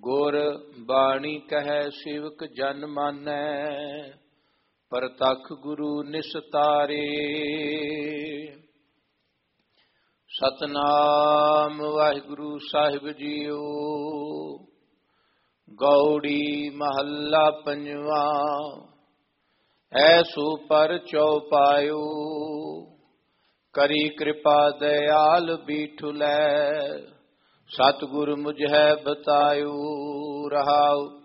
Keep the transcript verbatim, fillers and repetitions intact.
ਗੁਰ ਬਾਣੀ ਕਹੈ ਸੇਵਕ ਜਨ ਮਾਨੈ, ਪ੍ਰਤੱਖ ਗੁਰੂ ਨਿਸਤਾਰੇ। ਸਤਨਾਮ ਵਾਹਿਗੁਰੂ ਸਾਹਿਬ ਜੀਓ। ਗੌੜੀ ਮਹੱਲਾ ਪੰਜਵਾ। ਐਸੋ ਪਰ ਚਉਪਾਇਓ, ਕਰੀ ਕਿਰਪਾ ਦਇਆਲ ਬੀਠੁ ਲੈ। ਸਤਿਗੁਰ ਮੁਝੈ ਬਤਾਇਓ, ਰਹਾਉ